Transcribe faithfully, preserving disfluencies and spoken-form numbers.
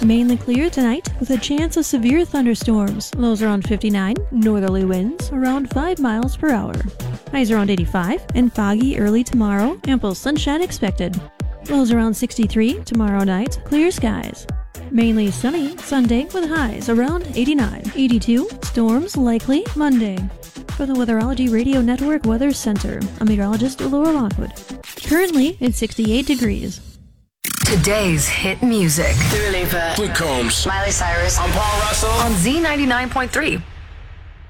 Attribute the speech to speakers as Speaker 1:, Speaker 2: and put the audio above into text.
Speaker 1: Mainly clear tonight with a chance of severe thunderstorms. Lows around fifty-nine, northerly winds around five miles per hour. Highs around eighty-five, and foggy early tomorrow, ample sunshine expected. Lows around sixty-three tomorrow night, clear skies. Mainly sunny Sunday with highs around eighty-nine. eighty-two, storms likely Monday. For the Weatherology Radio Network Weather Center, I'm meteorologist Laura Lockwood. Currently, it's sixty-eight degrees.
Speaker 2: Today's hit music.
Speaker 3: Dua Lipa,
Speaker 4: Luke Combs,
Speaker 3: Miley Cyrus.
Speaker 4: I'm Paul Russell
Speaker 2: On Z ninety-nine point three.